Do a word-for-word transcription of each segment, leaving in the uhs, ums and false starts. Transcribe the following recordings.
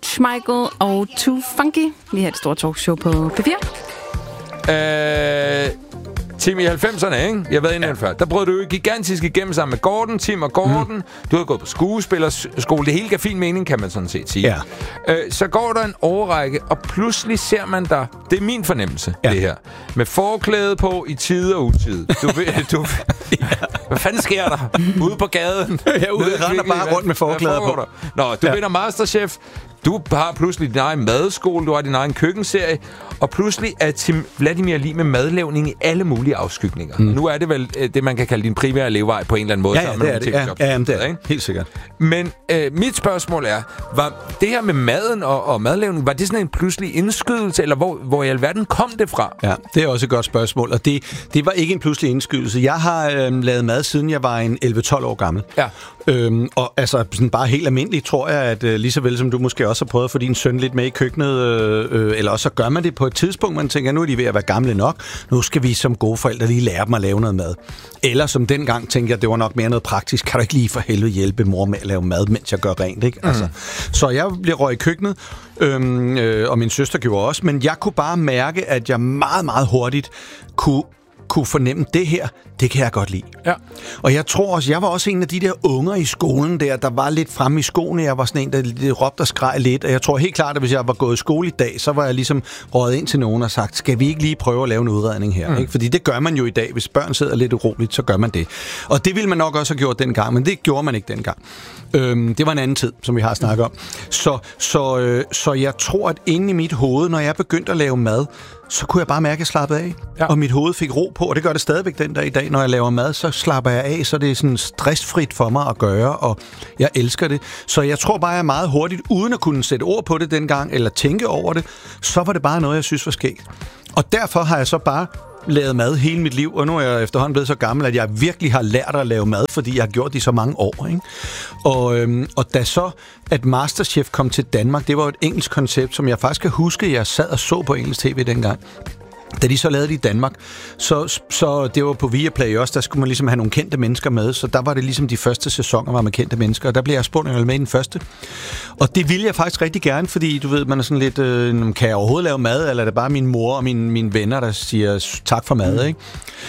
George Michael og Too Funky. Lige her et stort talkshow på P fire. Øh... Tim, i halvfemserne, ikke? Jeg ved inden før. Der brød du jo gigantisk igennem sammen med Gordon, Tim og Gordon. Mm. Du havde gået på skuespillerskole. Det hele gav fin mening, kan man sådan set sige. Ja. Øh, så går der en årrække, og pludselig ser man dig. Det er min fornemmelse, ja. Det her. Med forklæde på i tide og utide. Du ved, du... ja. Hvad fanden sker der? Ude på gaden? Jeg ude render bare rundt med forklæder på. Nå, du ja. vinder Masterchef. Du har pludselig din egen madskole, du har din egen køkkenserie, og pludselig er Tim Vladimir lige med madlavning i alle mulige afskygninger. Mm. Nu er det vel det, man kan kalde din primære levevej på en eller anden måde. Ja, ja, det er det. Ja, ja, jamen, det er ikke? Helt sikkert. Men øh, mit spørgsmål er, var det her med maden og, og madlavning, var det sådan en pludselig indskydelse, eller hvor, hvor i alverden kom det fra? Ja, det er også et godt spørgsmål, og det, det var ikke en pludselig indskydelse. Jeg har øh, lavet mad, siden jeg var en elleve tolv år gammel. Ja. Øhm, og altså sådan bare helt almindeligt, tror jeg, at øh, lige så vel som du måske også har prøvet at få din søn lidt med i køkkenet, øh, øh, eller også så gør man det på et tidspunkt, man tænker, nu er de ved at være gamle nok, nu skal vi som gode forældre lige lære dem at lave noget mad. Eller som dengang tænkte jeg, det var nok mere noget praktisk, kan du ikke lige for helvede hjælpe mor med at lave mad, mens jeg gør rent, ikke? Altså, mm. Så jeg blev røg i køkkenet, øhm, øh, og min søster gjorde også, men jeg kunne bare mærke, at jeg meget, meget hurtigt kunne kunne fornemme, det her, det kan jeg godt lide. Ja. Og jeg tror også, jeg var også en af de der unger i skolen der, der var lidt fremme i skoene. Jeg var sådan en, der, der råbte og skreg lidt. Og jeg tror helt klart, at hvis jeg var gået i skole i dag, så var jeg ligesom røget ind til nogen og sagt, skal vi ikke lige prøve at lave en udredning her? Mm. Ikke? Fordi det gør man jo i dag. Hvis børn sidder lidt uroligt, så gør man det. Og det ville man nok også have gjort dengang, men det gjorde man ikke dengang. Øhm, det var en anden tid, som vi har snakket om. Så, så, øh, så jeg tror, at inde i mit hoved, når jeg begyndte at lave mad, så kunne jeg bare mærke, at jeg slappede af. Ja. Og mit hoved fik ro på, og det gør det stadigvæk den dag i dag. Når jeg laver mad, så slapper jeg af, så det er sådan stressfrit for mig at gøre, og jeg elsker det. Så jeg tror bare, jeg er meget hurtigt, uden at kunne sætte ord på det dengang, eller tænke over det, så var det bare noget, jeg synes var skægt. Og derfor har jeg så bare lavet mad hele mit liv, og nu er jeg efterhånden blevet så gammel, at jeg virkelig har lært at lave mad, fordi jeg har gjort det i så mange år. Ikke? Og, øhm, og da så, at Masterchef kom til Danmark, det var et engelsk koncept, som jeg faktisk kan huske, at jeg sad og så på engelsk tv dengang. Da de så lavede det i Danmark, så, så det var på Viaplay også, der skulle man ligesom have nogle kendte mennesker med, så der var det ligesom de første sæsoner var med kendte mennesker, og der blev jeg spurgt, om jeg ville med i den første. Og det ville jeg faktisk rigtig gerne, fordi du ved, man er sådan lidt, øh, kan jeg overhovedet lave mad, eller er det bare min mor og mine, mine venner, der siger tak for mad, ikke?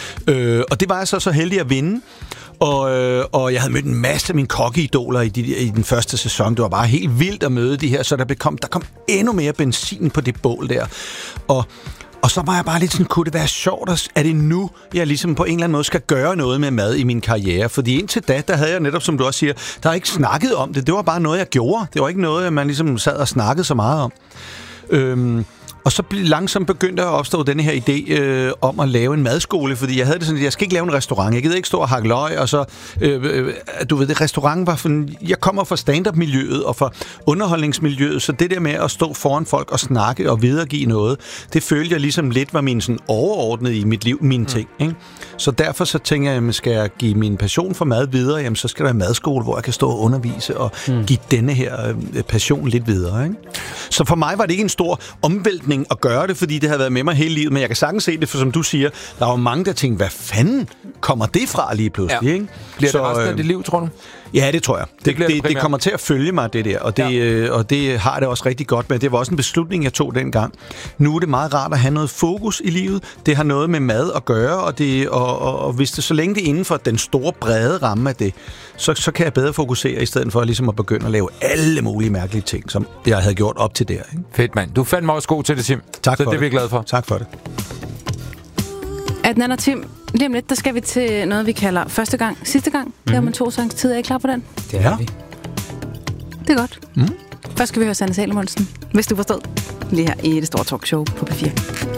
Øh, og det var jeg så så heldig at vinde. Og, øh, og jeg havde mødt en masse af mine kokkeidoler i, de, i den første sæson. Det var bare helt vildt at møde de her, så der, bekom, der kom endnu mere benzin på det bål der. Og Og så var jeg bare lidt sådan, kunne det være sjovt, er det nu, jeg ligesom på en eller anden måde skal gøre noget med mad i min karriere? Fordi indtil da, der havde jeg netop, som du også siger, der har ikke snakket om det. Det var bare noget, jeg gjorde. Det var ikke noget, man ligesom sad og snakkede så meget om. Øhm, og så langsomt begyndte at opstå denne her idé øh, om at lave en madskole, fordi jeg havde det sådan, at jeg skal ikke lave en restaurant. Jeg gider ikke stå og hakke løg, og så, øh, øh, du ved, det restaurant var for, jeg kommer fra stand-up-miljøet og fra underholdningsmiljøet, så det der med at stå foran folk og snakke og videregive noget, det følte jeg ligesom lidt var min sådan overordnet i mit liv, mine ting. Ikke? Så derfor så tænker jeg, at skal jeg give min passion for mad videre, jamen så skal der være madskole, hvor jeg kan stå og undervise og mm. give denne her øh, passion lidt videre. Ikke? Så for mig var det ikke en stor omvæltning at gøre det, fordi det havde været med mig hele livet, men jeg kan sagtens se det, for som du siger, der var mange, der tænkte, hvad fanden kommer det fra lige pludselig? Ja. Ikke? Bliver så, det resten af dit liv, tror du? Ja, det tror jeg. Det, det, det, det kommer til at følge mig, det der, og det, ja. øh, og det har det også rigtig godt med. Det var også en beslutning, jeg tog dengang. Nu er det meget rart at have noget fokus i livet. Det har noget med mad at gøre, og, det, og, og, og hvis det så længe det er inden for den store, brede ramme af det, så, så kan jeg bedre fokusere, i stedet for ligesom at begynde at lave alle mulige mærkelige ting, som jeg havde gjort op til der. Ikke? Fedt, mand. Du fandt mig også god til det, Tim. Tak så for det. det. Det er vi glade for. Tak for det. Adnan og Tim, lige om lidt, der skal vi til noget, vi kalder første gang, sidste gang. Mm-hmm. Det har man to sangs tid. Er I klar på den? Det er ja. vi. Det er godt. Mm. Først skal vi høre Sanne Salomonsen, hvis du forstod. Lige her i det store talkshow på P fire.